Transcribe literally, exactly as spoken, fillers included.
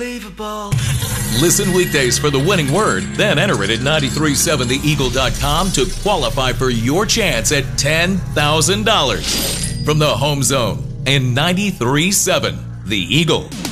unbelievable. Listen weekdays for the winning word, then enter it at nine three seven the eagle dot com to qualify for your chance at ten thousand dollars. From the Home Zone and ninety-three point seven The Eagle.